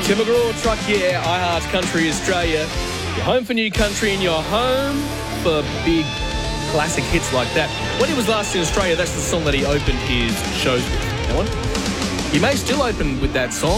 Tim McGraw, Truck Yeah, iHeart Country Australia. Your home for new country and your home for big classic hits like that. When he was last in Australia, that's the song that he opened his shows with. That one? He may still open with that song.